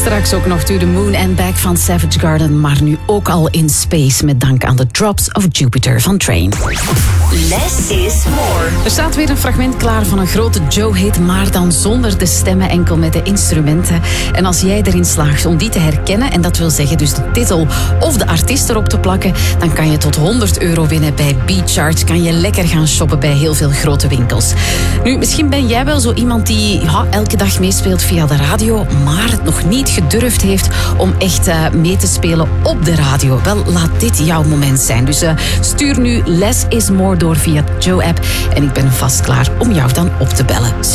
Straks ook nog To The Moon and Back van Savage Garden, maar nu ook al in space met dank aan de Drops of Jupiter van Train. Less is more. Er staat weer een fragment klaar van een grote Joe-hit, maar dan zonder de stemmen, enkel met de instrumenten. En als jij erin slaagt om die te herkennen, en dat wil zeggen dus de titel of de artiest erop te plakken, dan kan je tot €100 winnen bij Beatchart. Kan je lekker gaan shoppen bij heel veel grote winkels. Nu, misschien ben jij wel zo iemand die elke dag meespeelt via de radio, maar het nog niet gedurfd heeft om echt mee te spelen op de radio. Wel, laat dit jouw moment zijn. Dus stuur nu Less is More door via de Joe-app en ik ben vast klaar om jou dan op te bellen.